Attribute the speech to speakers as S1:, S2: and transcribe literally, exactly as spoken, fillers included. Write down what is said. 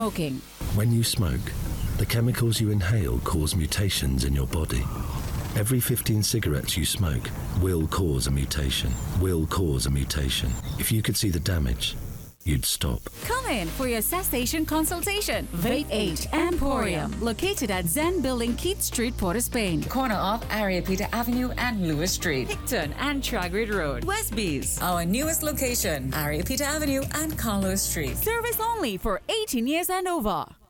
S1: Smoking.
S2: When you smoke, the chemicals you inhale cause mutations in your body. Every fifteen cigarettes you smoke will cause a mutation, will cause a mutation. If you could see the damage, you'd stop.
S1: Come in for your cessation consultation. Vape eight Emporium, located at Zen Building, Keith Street, Port of Spain.
S3: Corner of Areopita Avenue and Lewis Street.
S1: Hickton and Tragrid Road. Westbees.
S3: Our newest location, Areopita Avenue and Carlos Street.
S1: Service only for eighteen years and over.